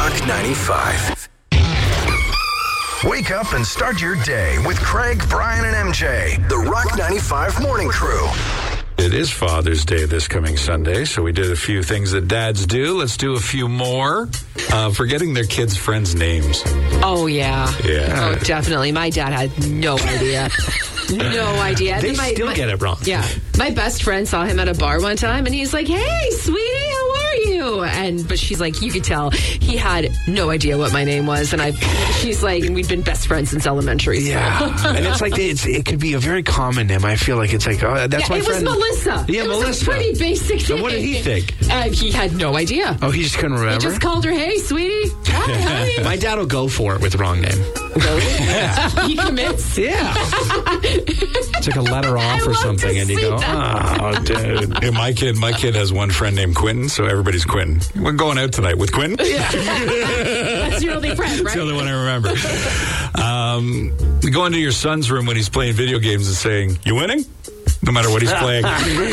Rock 95. Wake up and start your day with Craig, Brian, and MJ. The Rock 95 Morning Crew. It is Father's Day this coming Sunday, so we did a few things that dads do. Let's do a few more. Forgetting their kids' friends' names. Oh, yeah. Yeah. Oh, definitely. My dad had no idea. No idea. They still get it wrong. Yeah. My best friend saw him at a bar one time, and he's like, "Hey, sweetie, how are you?" But she's like, you could tell he had no idea what my name was, and she's like, we'd been best friends since elementary school. Yeah. And it's like, it could be a very common name. I feel like it's like, oh, that's my friend. It was Melissa. Yeah, it Melissa. was a pretty basic name. So what did he think? He had no idea. Oh, he just couldn't remember? He just called her, "Hey, sweetie. Hi. My dad will go for it with the wrong name. Really? He commits? Yeah. It's like a letter off or something, and you go, oh, dude. Yeah, my kid has one friend named Quentin, so everybody's Quentin. We're going out tonight with Quentin. Yeah. That's your only friend, right? That's the only one I remember. Go into your son's room when he's playing video games and saying, "You winning?" No matter what he's playing.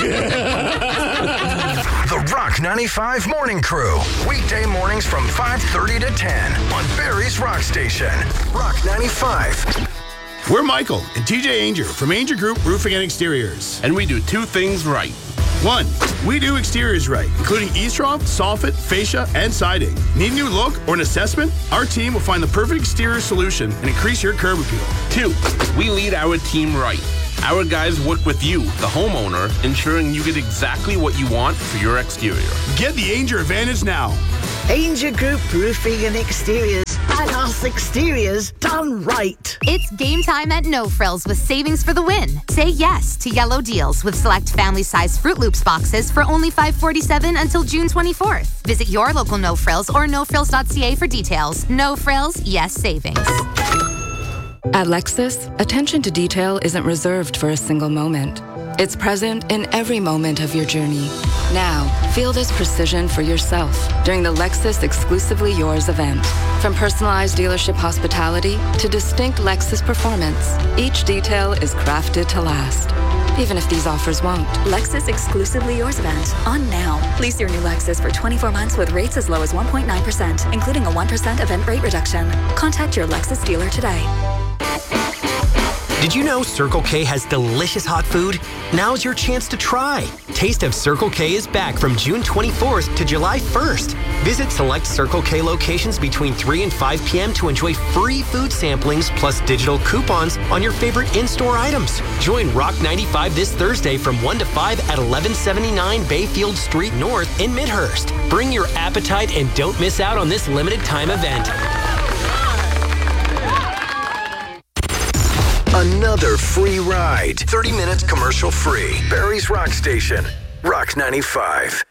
The Rock 95 Morning Crew. Weekday mornings from 5:30 to 10 on Barrie's Rock Station. Rock 95. We're Michael and TJ Ainger from Ainger Group Roofing and Exteriors. And we do two things right. One, we do exteriors right, including eavesdrop, soffit, fascia, and siding. Need a new look or an assessment? Our team will find the perfect exterior solution and increase your curb appeal. Two, we lead our team right. Our guys work with you, the homeowner, ensuring you get exactly what you want for your exterior. Get the Ainger advantage now. Ainger Group Roofing and Exteriors. And us exteriors done right. It's game time at No Frills with savings for the win. Say yes to yellow deals with select family-size Fruit Loops boxes for only $5.47 until June 24th. Visit your local No Frills or nofrills.ca for details. No Frills, yes savings. At Lexus, attention to detail isn't reserved for a single moment. It's present in every moment of your journey. Now, feel this precision for yourself during the Lexus Exclusively Yours event. From personalized dealership hospitality to distinct Lexus performance, each detail is crafted to last, even if these offers won't. Lexus Exclusively Yours event on now. Lease your new Lexus for 24 months with rates as low as 1.9%, including a 1% event rate reduction. Contact your Lexus dealer today. Did you know Circle K has delicious hot food? Now's your chance to try. Taste of Circle K is back from June 24th to July 1st. Visit select Circle K locations between 3 and 5 p.m. to enjoy free food samplings plus digital coupons on your favorite in-store items. Join Rock 95 this Thursday from 1 to 5 at 1179 Bayfield Street North in Midhurst. Bring your appetite and don't miss out on this limited time event. Another free ride. 30 minutes commercial free. Barrie's Rock Station. Rock 95.